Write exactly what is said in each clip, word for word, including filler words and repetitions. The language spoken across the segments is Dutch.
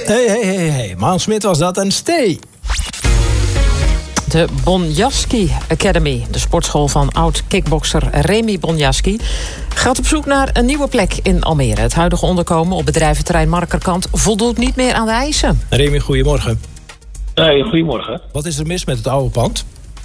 Hey, hey, hey, hey. Maan Smit was dat en stay. De Bonjasky Academy, de sportschool van oud-kickbokser Remy Bonjasky, gaat op zoek naar een nieuwe plek in Almere. Het huidige onderkomen op bedrijventerrein Markerkant voldoet niet meer aan de eisen. Remy, goedemorgen. Hey, goedemorgen. Wat is er mis met het oude pand?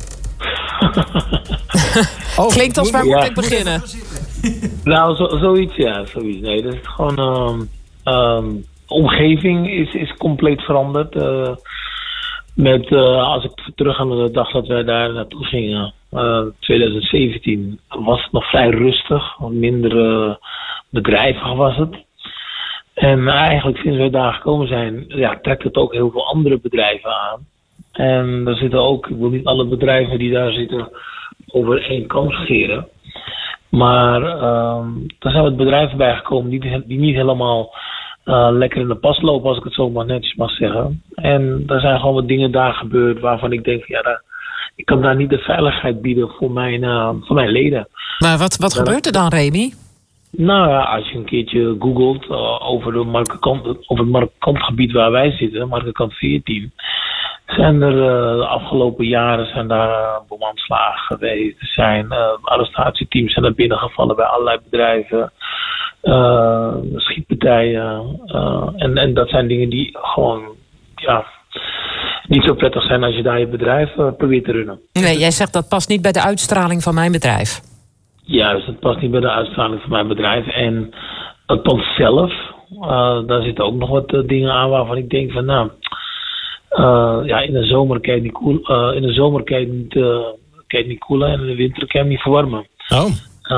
oh, Klinkt als waar moet ja. ik beginnen? Nou, zo, zoiets, ja. Zoiets. Nee, dat is gewoon... Um, um, de omgeving is, is compleet veranderd. Uh, met, uh, als ik terug aan de dag dat wij daar naartoe gingen, uh, twintig zeventien, was het nog vrij rustig. Minder uh, bedrijvig was het. En eigenlijk sinds wij daar gekomen zijn, ja, trekt het ook heel veel andere bedrijven aan. En er zitten ook, ik wil niet alle bedrijven die daar zitten over één kam scheren. Maar um, er zijn wat bedrijven bijgekomen die, die niet helemaal uh, lekker in de pas lopen, als ik het zo maar netjes mag zeggen. En er zijn gewoon wat dingen daar gebeurd waarvan ik denk, ja, daar, ik kan daar niet de veiligheid bieden voor mijn, uh, voor mijn leden. Maar wat, wat gebeurt er dan, Remy? Nou ja, als je een keertje googelt uh, over, de Markerkant, over het Markerkantgebied waar wij zitten, Markerkant veertien, zijn er uh, de afgelopen jaren zijn daar uh, bomaanslagen geweest. Er zijn uh, arrestatieteams zijn er binnengevallen bij allerlei bedrijven, uh, schietpartijen. Uh, en, en dat zijn dingen die gewoon ja, niet zo prettig zijn als je daar je bedrijf uh, probeert te runnen. Nee, jij zegt dat past niet bij de uitstraling van mijn bedrijf. Juist, het past niet bij de uitstraling van mijn bedrijf. En het pand zelf, uh, daar zitten ook nog wat uh, dingen aan waarvan ik denk van nou, uh, ja, in de zomer kan je niet koel, uh, in de zomer kan je niet, uh, kan je niet koelen en in de winter kan je niet verwarmen. Oh.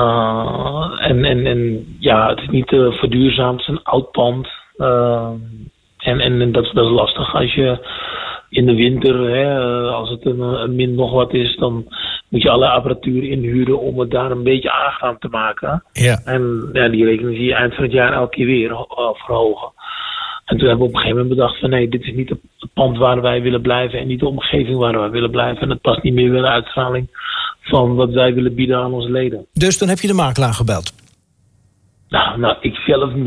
Uh, en, en, en ja, het is niet uh, verduurzaamd, het is een oud pand. Uh, en, en, en dat, dat is lastig als je in de winter, hè, als het een, een min nog wat is, dan moet je alle apparatuur inhuren om het daar een beetje aangenaam te maken. Ja. En ja, die rekening zie je eind van het jaar elke keer weer uh, verhogen. En toen hebben we op een gegeven moment bedacht van nee, dit is niet het pand waar wij willen blijven en niet de omgeving waar wij willen blijven. En het past niet meer bij de uitstraling van wat wij willen bieden aan onze leden. Dus toen heb je de makelaar gebeld? Nou, nou ik zelf niet.